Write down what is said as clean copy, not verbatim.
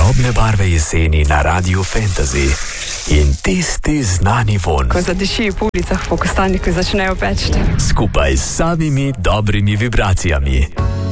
Čarobne barve jeseni na Radiu Fantasy in tisti znani vonj. Ko zadeši po ulicah po kostanju, ko začnejo peči. Skupaj s samimi dobrimi vibracijami.